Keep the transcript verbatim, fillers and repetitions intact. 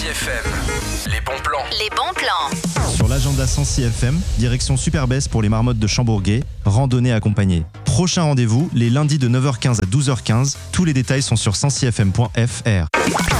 Sancy F M, les bons plans. Les bons plans. Sur l'agenda Sancy F M, direction Superbès pour les marmottes de Chambourguet, randonnée accompagnée. Prochain rendez-vous, les lundis de neuf heures quinze à douze heures quinze. Tous les détails sont sur sancy f m point f r.